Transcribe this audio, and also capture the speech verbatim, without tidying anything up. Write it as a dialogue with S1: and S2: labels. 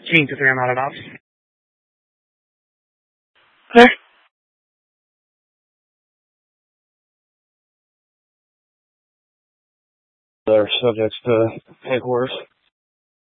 S1: cinque se chiama la nave. Eh? They're subjects to headquarters.